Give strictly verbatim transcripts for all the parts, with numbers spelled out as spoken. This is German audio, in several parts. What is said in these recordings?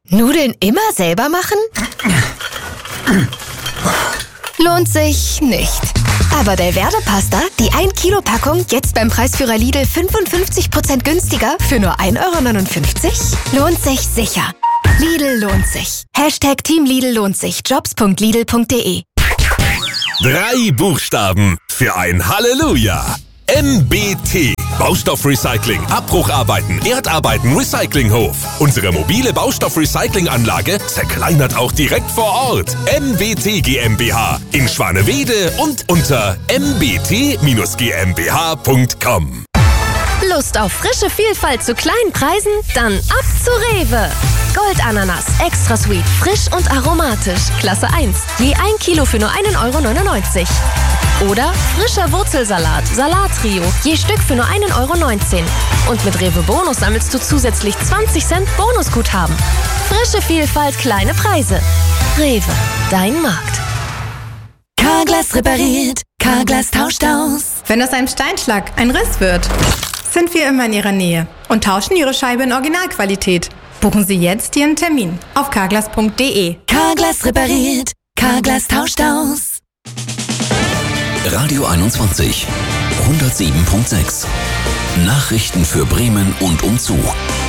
Nudeln immer selber machen? Lohnt sich nicht. Aber Belverde-Pasta, die ein Kilo Packung, jetzt beim Preisführer Lidl fünfundfünfzig Prozent günstiger für nur ein Euro neunundfünfzig? Lohnt sich sicher. Lidl lohnt sich. Hashtag Team Lidl lohnt sich. Jobs punkt lidl punkt de. Drei Buchstaben für ein Halleluja. M B T. Baustoffrecycling, Abbrucharbeiten, Erdarbeiten, Recyclinghof. Unsere mobile Baustoffrecyclinganlage zerkleinert auch direkt vor Ort. M B T GmbH in Schwanewede und unter m b t dash g m b h punkt com. Lust auf frische Vielfalt zu kleinen Preisen? Dann ab zu Rewe. Goldananas, extra sweet, frisch und aromatisch. Klasse eins, je ein Kilo für nur ein Euro neunundneunzig. Oder frischer Wurzelsalat, Salattrio, je Stück für nur ein Euro neunzehn. Und mit Rewe Bonus sammelst du zusätzlich zwanzig Cent Bonusguthaben. Frische Vielfalt, kleine Preise. Rewe, dein Markt. Carglass repariert, Carglass tauscht aus. Wenn aus einem Steinschlag ein Riss wird, sind wir immer in Ihrer Nähe und tauschen Ihre Scheibe in Originalqualität. Buchen Sie jetzt Ihren Termin auf carglass punkt de. Carglass repariert, Carglass tauscht aus. Radio einundzwanzig, hundertsieben Komma sechs. Nachrichten für Bremen und umzu.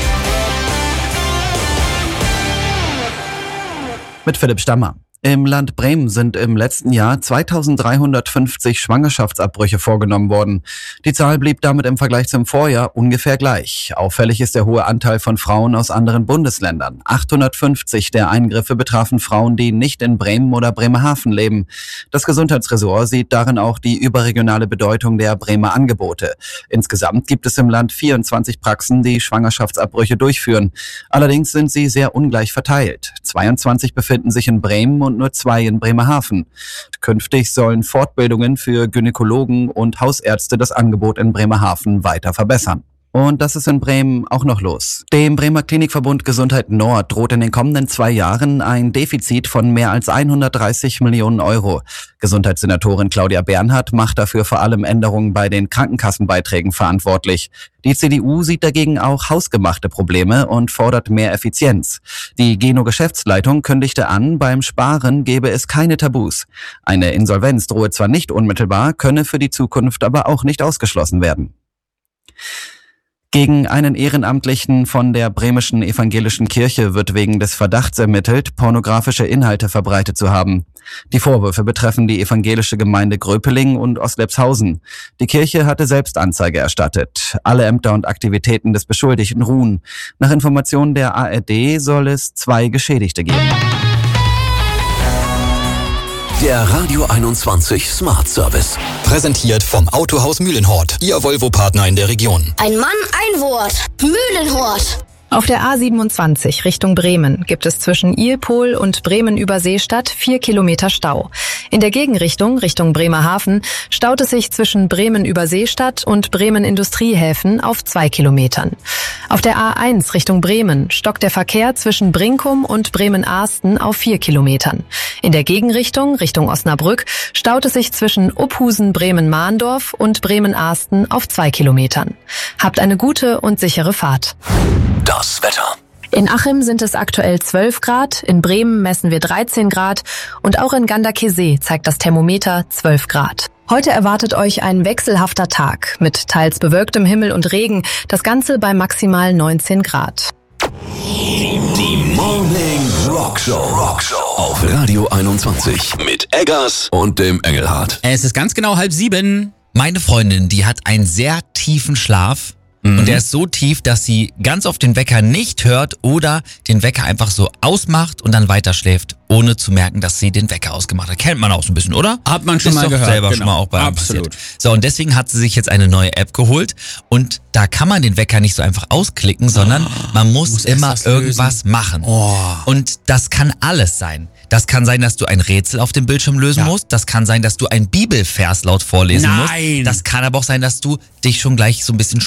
Mit Philipp Stammer. Im Land Bremen sind im letzten Jahr zweitausenddreihundertfünfzig Schwangerschaftsabbrüche vorgenommen worden. Die Zahl blieb damit im Vergleich zum Vorjahr ungefähr gleich. Auffällig ist der hohe Anteil von Frauen aus anderen Bundesländern. achthundertfünfzig der Eingriffe betrafen Frauen, die nicht in Bremen oder Bremerhaven leben. Das Gesundheitsressort sieht darin auch die überregionale Bedeutung der Bremer Angebote. Insgesamt gibt es im Land vierundzwanzig Praxen, die Schwangerschaftsabbrüche durchführen. Allerdings sind sie sehr ungleich verteilt. zweiundzwanzig befinden sich in Bremen und nur zwei in Bremerhaven. Künftig sollen Fortbildungen für Gynäkologen und Hausärzte das Angebot in Bremerhaven weiter verbessern. Und das ist in Bremen auch noch los. Dem Bremer Klinikverbund Gesundheit Nord droht in den kommenden zwei Jahren ein Defizit von mehr als hundertdreißig Millionen Euro. Gesundheitssenatorin Claudia Bernhardt macht dafür vor allem Änderungen bei den Krankenkassenbeiträgen verantwortlich. Die C D U sieht dagegen auch hausgemachte Probleme und fordert mehr Effizienz. Die Geno-Geschäftsleitung kündigte an, beim Sparen gebe es keine Tabus. Eine Insolvenz drohe zwar nicht unmittelbar, könne für die Zukunft aber auch nicht ausgeschlossen werden. Gegen einen Ehrenamtlichen von der Bremischen Evangelischen Kirche wird wegen des Verdachts ermittelt, pornografische Inhalte verbreitet zu haben. Die Vorwürfe betreffen die evangelische Gemeinde Gröpeling und Oslepshausen. Die Kirche hatte selbst Anzeige erstattet. Alle Ämter und Aktivitäten des Beschuldigten ruhen. Nach Informationen der A R D soll es zwei Geschädigte geben. Der Radio einundzwanzig Smart Service. Präsentiert vom Autohaus Mühlenhort, Ihr Volvo-Partner in der Region. Ein Mann, ein Wort. Mühlenhort. Auf der A siebenundzwanzig Richtung Bremen gibt es zwischen Ilpol und Bremen-Überseestadt vier Kilometer Stau. In der Gegenrichtung, Richtung Bremerhaven, staut es sich zwischen Bremen-Überseestadt und Bremen-Industriehäfen auf zwei Kilometern. Auf der A eins Richtung Bremen stockt der Verkehr zwischen Brinkum und Bremen-Ahsten auf vier Kilometern. In der Gegenrichtung, Richtung Osnabrück, staut es sich zwischen Uphusen-Bremen-Mahndorf und Bremen-Ahsten auf zwei Kilometern. Habt eine gute und sichere Fahrt. Das Wetter. In Achim sind es aktuell zwölf Grad, in Bremen messen wir dreizehn Grad und auch in Ganderkesee zeigt das Thermometer zwölf Grad. Heute erwartet euch ein wechselhafter Tag mit teils bewölktem Himmel und Regen, das Ganze bei maximal neunzehn Grad. Die Morning Rockshow. Rockshow auf Radio einundzwanzig mit Eggers und dem Engelhardt. Es ist ganz genau halb sieben. Meine Freundin, die hat einen sehr tiefen Schlaf. Mhm. Und der ist so tief, dass sie ganz oft den Wecker nicht hört oder den Wecker einfach so ausmacht und dann weiter schläft, ohne zu merken, dass sie den Wecker ausgemacht hat. Kennt man auch so ein bisschen, oder? Hat man schon ist mal doch gehört. selber genau. schon mal auch bei einem Absolut. passiert. So, und deswegen hat sie sich jetzt eine neue App geholt und da kann man den Wecker nicht so einfach ausklicken, sondern oh, man muss, muss immer irgendwas lösen. machen. Oh. Und das kann alles sein. Das kann sein, dass du ein Rätsel auf dem Bildschirm lösen ja. musst. Das kann sein, dass du ein Bibelvers laut vorlesen Nein. musst. Das kann aber auch sein, dass du dich schon gleich so ein bisschen sportlich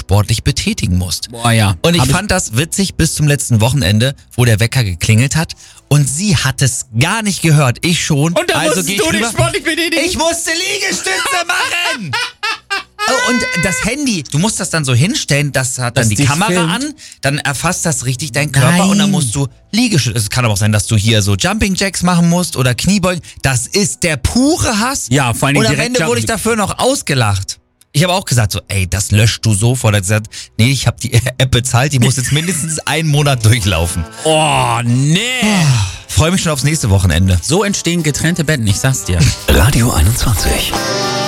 betätigen musst. Boah, ja. Und ich Hab fand das witzig bis zum letzten Wochenende, wo der Wecker geklingelt hat und sie hat es gar nicht gehört. Ich schon. Und da also musstest geh du ich dich rüber. sportlich betätigen. Ich musste Liegestütze machen. Oh, und das Handy, du musst das dann so hinstellen, das hat dann Dass die dich Kamera filmt. an, dann erfasst das richtig deinen Körper Nein. und dann musst du Liegestütze. Es kann aber auch sein, dass du hier so Jumping Jacks machen musst oder Kniebeugen. Das ist der pure Hass. Ja, vor allen Dingen Und am direkt Ende wurde ich Jumping. dafür noch ausgelacht. Ich habe auch gesagt so, ey, das löscht du sofort. Er hat gesagt, nee, ich habe die App bezahlt, die muss jetzt mindestens einen Monat durchlaufen. Oh, nee. Freue mich schon aufs nächste Wochenende. So entstehen getrennte Betten, ich sag's dir. Radio einundzwanzig.